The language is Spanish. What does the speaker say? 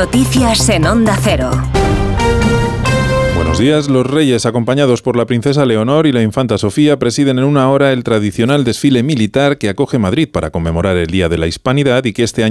Noticias en Onda Cero. Buenos días. Los reyes, acompañados por la princesa Leonor y la infanta Sofía, presiden en una hora el tradicional desfile militar que acoge Madrid para conmemorar el Día de la Hispanidad y que este año